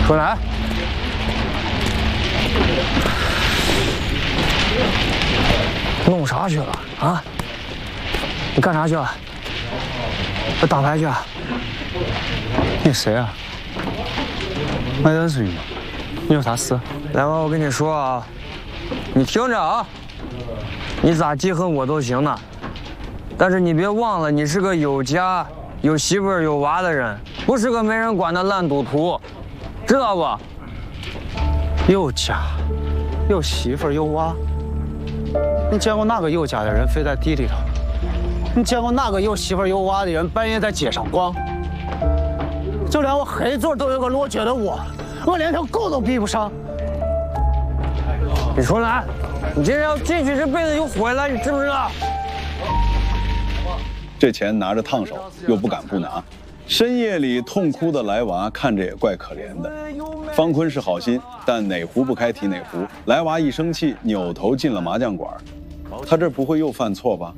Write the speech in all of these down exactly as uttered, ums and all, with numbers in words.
出来！弄啥去了啊？你干啥去了？打牌去啊？ 你谁啊？没认识你吗？你有啥事？ 来吧，我跟你说啊，你听着啊，你咋记恨我都行呢，但是你别忘了，你是个有家、有媳妇儿、有娃的人，不是个没人管的烂赌徒，知道不？ 有家，有媳妇儿，有娃。你见过哪个有家的人飞在地里头？你见过哪个有媳妇儿有娃的人半夜在街上逛？就连我黑嘴都有个落脚的窝，我连条狗都比不上。 你出来！你这要进去这辈子又回来，你知不知道？ 这钱拿着烫手，又不敢不拿。深夜里痛哭的来娃看着也怪可怜的。方坤是好心，但哪壶不开提哪壶。来娃一生气，扭头进了麻将馆。他这不会又犯错吧？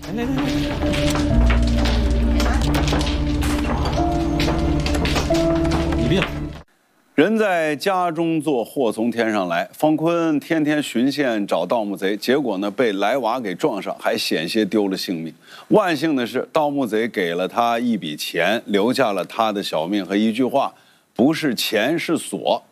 你病。 人在家中坐，祸从天上来。方坤天天巡线找盗墓贼，结果呢被来娃给撞上，还险些丢了性命。万幸的是，盗墓贼给了他一笔钱，留下了他的小命和一句话：不是钱是锁。